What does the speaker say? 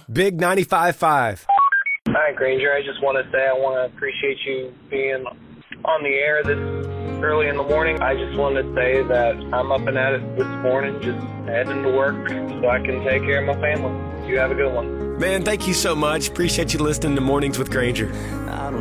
Big 95.5. All right, Granger, I just want to say I want to appreciate you being on the air this early in the morning. I just want to say that I'm up and at it this morning, just heading to work so I can take care of my family. You have a good one. Man, thank you so much. Appreciate you listening to Mornings with Granger.